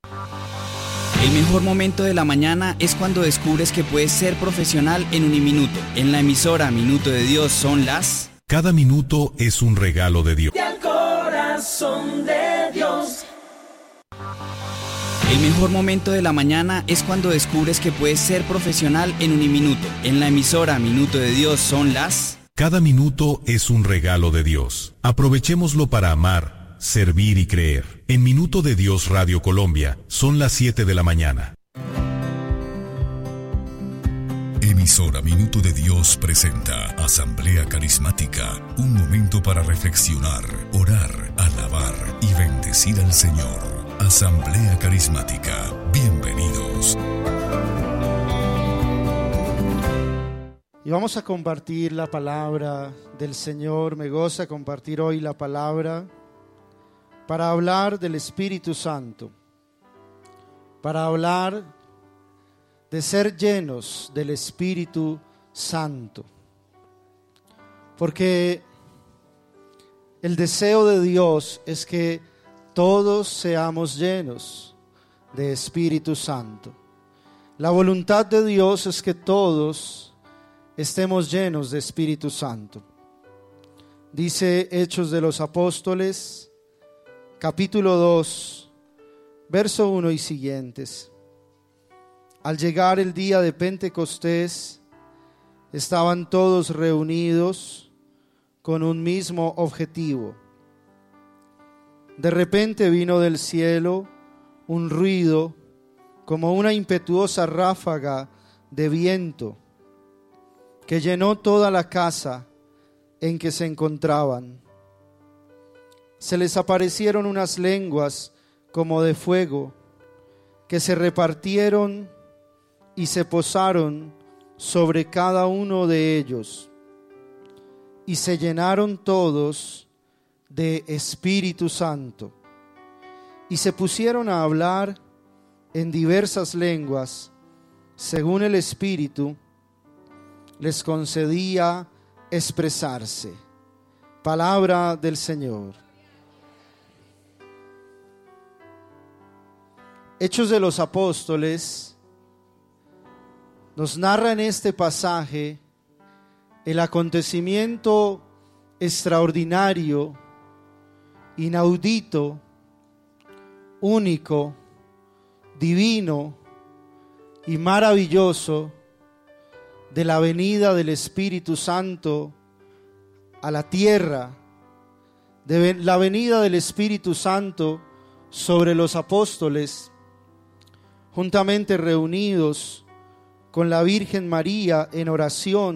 El mejor momento de la mañana es cuando descubres que puedes ser profesional en Uniminuto. En la emisora Minuto de Dios son las... Cada minuto es un regalo de Dios. Al corazón de Dios. El mejor momento de la mañana es cuando descubres que puedes ser profesional en Uniminuto. En la emisora Minuto de Dios son las... Cada minuto es un regalo de Dios. Aprovechémoslo para amar, servir y creer. En Minuto de Dios Radio Colombia son las 7 de la mañana. Emisora Minuto de Dios presenta Asamblea Carismática, un momento para reflexionar, orar, alabar y bendecir al Señor. Asamblea Carismática, bienvenidos. Y vamos a compartir la palabra del Señor. Me goza compartir hoy la palabra para hablar del Espíritu Santo, para hablar de ser llenos del Espíritu Santo. Porque el deseo de Dios es que todos seamos llenos de Espíritu Santo. La voluntad de Dios es que todos estemos llenos de Espíritu Santo. Dice Hechos de los Apóstoles, capítulo 2, verso 1 y siguientes. Al llegar el día de Pentecostés, estaban todos reunidos con un mismo objetivo. De repente vino del cielo un ruido como una impetuosa ráfaga de viento que llenó toda la casa en que se encontraban. Se les aparecieron unas lenguas como de fuego que se repartieron y se posaron sobre cada uno de ellos, y se llenaron todos de Espíritu Santo, y se pusieron a hablar en diversas lenguas, según el Espíritu les concedía expresarse. Palabra del Señor. Hechos de los Apóstoles nos narra en este pasaje el acontecimiento extraordinario, inaudito, único, divino y maravilloso de la venida del Espíritu Santo a la tierra, de la venida del Espíritu Santo sobre los apóstoles, juntamente reunidos con la Virgen María en oración